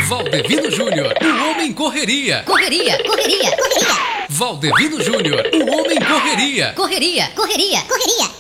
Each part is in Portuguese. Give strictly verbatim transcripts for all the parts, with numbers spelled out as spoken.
Valdevino Júnior, o homem correria. Correria, correria, correria. Valdevino Júnior, o homem correria. Correria, correria, correria.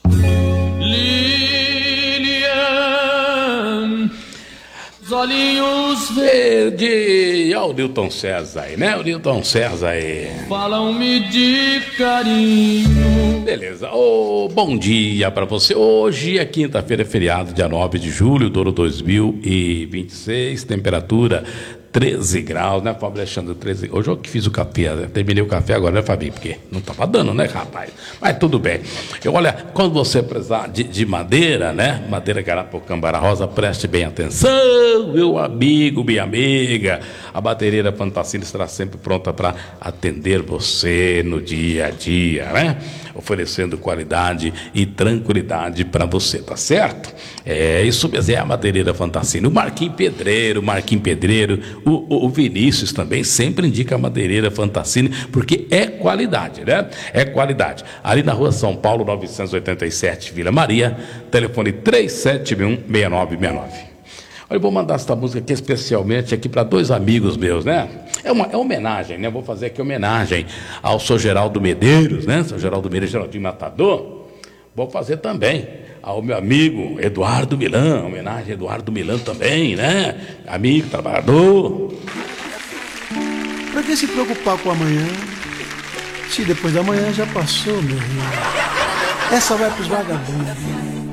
Lilian, os olhinhos Verde, olha o Newton César aí, né? O Newton César aí. falam-me de carinho. Beleza, ô, bom dia pra você. Hoje é quinta-feira, é feriado, dia nove de julho do ano dois mil e vinte e seis, temperatura treze graus, né, Fábio Alexandre? treze. Hoje eu que fiz o café, né? Terminei o café agora, né, Fabinho? Porque não tava dando, né, rapaz? Mas tudo bem. Eu, olha, quando você precisar de, de madeira, né? Madeira Garapocambara Rosa, preste bem atenção, meu amigo, minha amiga. A bateria Fantacina estará sempre pronta para atender você no dia a dia, né? Oferecendo qualidade e tranquilidade para você, tá certo? É isso mesmo, é a madeireira Fantacina. O Marquinhos Pedreiro, Marquinhos Pedreiro, o, o, o Vinícius também sempre indica a madeireira Fantacina, porque é qualidade, né? É qualidade. Ali na rua São Paulo, novecentos e oitenta e sete, Vila Maria, telefone três sete um, seis nove seis nove. Olha, eu vou mandar essa música aqui especialmente aqui para dois amigos meus, né? É uma é homenagem, né? Vou fazer aqui homenagem ao seu Geraldo Medeiros, né? Seu Geraldo Medeiros, Geraldinho Matador. Vou fazer também ao meu amigo Eduardo Milan, homenagem a Eduardo Milan também, né? Amigo, trabalhador. Pra que se preocupar com amanhã? Se depois da manhã já passou, meu irmão. Essa vai pros vagabundos.